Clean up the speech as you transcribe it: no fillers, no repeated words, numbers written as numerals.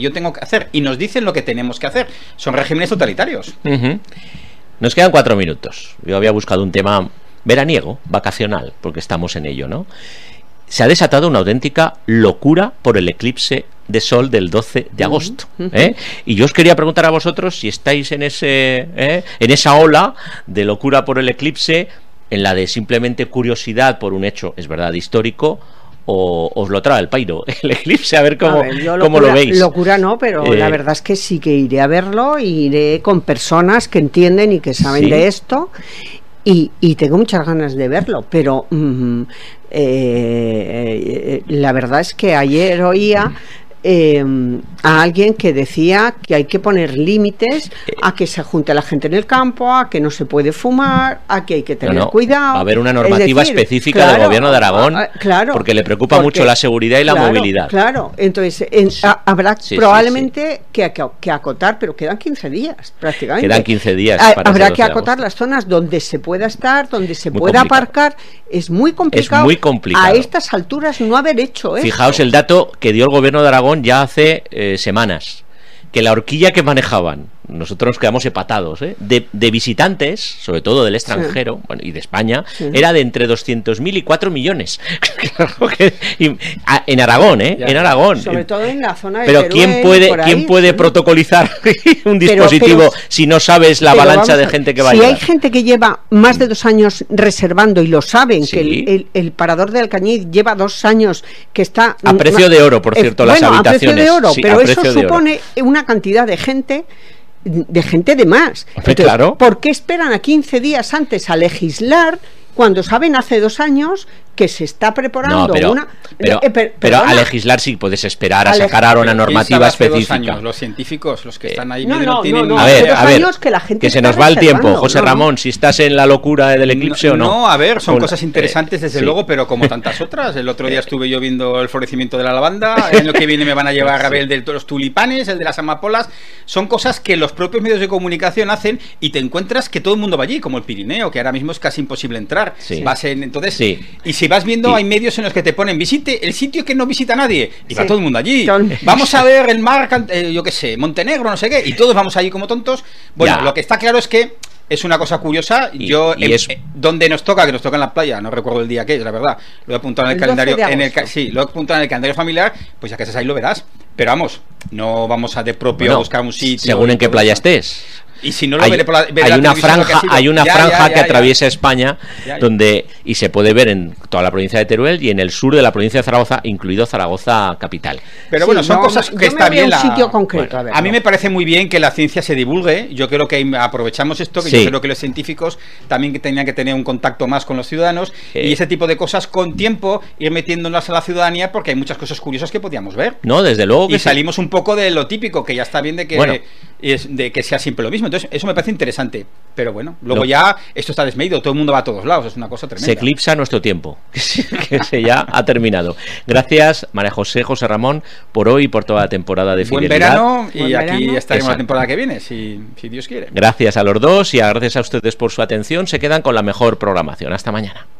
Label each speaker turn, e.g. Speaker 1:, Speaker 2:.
Speaker 1: yo tengo que hacer y nos dicen lo que tenemos que hacer. Son regímenes totalitarios.
Speaker 2: Nos quedan 4 minutos. Yo había buscado un tema veraniego, vacacional, porque estamos en ello, ¿no? Se ha desatado una auténtica locura por el eclipse de sol del 12 de agosto. Y yo os quería preguntar a vosotros si estáis en esa ola de locura por el eclipse, en la de simplemente curiosidad por un hecho, es verdad, histórico, o os lo trae el pairo el eclipse, a ver cómo lo veis.
Speaker 3: Locura no, pero la verdad es que sí que iré a verlo, iré con personas que entienden y que saben de esto. Y tengo muchas ganas de verlo, pero la verdad es que ayer oía a alguien que decía que hay que poner límites a que se junte la gente en el campo, a que no se puede fumar, a que hay que tener cuidado.
Speaker 2: Va a haber una normativa específica del gobierno de Aragón, porque le preocupa mucho la seguridad y la movilidad.
Speaker 3: Claro, entonces habrá probablemente que acotar, pero quedan 15 días prácticamente.
Speaker 2: Quedan 15 días.
Speaker 3: Habrá que acotar las zonas donde se pueda estar, donde se pueda aparcar. Es muy complicado.
Speaker 2: Es muy complicado.
Speaker 3: A estas alturas no haber hecho eso.
Speaker 2: Fijaos el dato que dio el gobierno de Aragón ya hace semanas, que la horquilla que manejaban, nosotros nos quedamos empatados, de visitantes, sobre todo del extranjero, bueno, y de España, era de entre 200.000 y 4 millones. En Aragón, en Aragón.
Speaker 3: Sobre todo en la zona de
Speaker 2: Pero
Speaker 3: Teruel,
Speaker 2: ¿quién puede protocolisar un dispositivo si no sabes la avalancha de gente que va a llegar?
Speaker 3: Si hay gente que lleva más de 2 años reservando y lo saben, que el parador de Alcañiz lleva 2 años que está...
Speaker 2: A precio de oro, por cierto, las habitaciones.
Speaker 3: A precio de oro, pero eso supone una cantidad de gente de más. Entonces,
Speaker 2: claro.
Speaker 3: ¿Por qué esperan a 15 días antes a legislar cuando saben hace 2 años que se está preparando
Speaker 2: pero a legislar sí puedes esperar a sacar ahora una normativa específica?
Speaker 1: 2 años, los científicos, los que están ahí
Speaker 3: no
Speaker 1: tienen...
Speaker 2: A ver,
Speaker 3: que
Speaker 2: se nos va el tiempo, José Ramón, si estás en la locura del eclipse o no.
Speaker 1: No, a ver, son cosas interesantes desde luego, pero como tantas otras. El otro día estuve yo viendo el florecimiento de la lavanda, el año que viene me van a llevar a ver el de los tulipanes, el de las amapolas. Son cosas que los propios medios de comunicación hacen y te encuentras que todo el mundo va allí, como el Pirineo, que ahora mismo es casi imposible entrar. Y si vas viendo, hay medios en los que te ponen visite el sitio que no visita nadie y va todo el mundo allí. Vamos a ver el mar, yo qué sé, Montenegro, no sé qué, y todos vamos allí como tontos. Bueno, lo que está claro es que es una cosa curiosa. Donde nos toca, que nos toca en la playa, no recuerdo el día que es, la verdad, lo he apuntado en el calendario, lo he apuntado en el calendario familiar, pues ya que estás ahí lo verás. Pero vamos, no vamos a de propio a buscar un sitio.
Speaker 2: Según en qué playa estés.
Speaker 1: Y si no lo
Speaker 2: hay una franja que atraviesa España donde y se puede ver en toda la provincia de Teruel y en el sur de la provincia de Zaragoza, incluido Zaragoza capital.
Speaker 1: Pero bueno, son cosas que está bien.
Speaker 3: Sitio concreto,
Speaker 1: a mí me parece muy bien que la ciencia se divulgue. Yo creo que aprovechamos esto, que yo creo que los científicos también tenían que tener un contacto más con los ciudadanos y ese tipo de cosas con tiempo ir metiéndolas a la ciudadanía, porque hay muchas cosas curiosas que podíamos ver.
Speaker 2: No, desde luego que
Speaker 1: salimos un poco de lo típico, que ya está bien de que sea siempre lo mismo. Entonces eso me parece interesante, pero bueno, luego ya esto está desmedido, todo el mundo va a todos lados, es una cosa tremenda.
Speaker 2: Se eclipsa nuestro tiempo, que se ya ha terminado. Gracias, María José, José Ramón, por hoy y por toda la temporada de Fidelidad.
Speaker 1: Buen verano y aquí estaremos la temporada que viene, si Dios quiere.
Speaker 2: Gracias a los dos y gracias a ustedes por su atención. Se quedan con la mejor programación. Hasta mañana.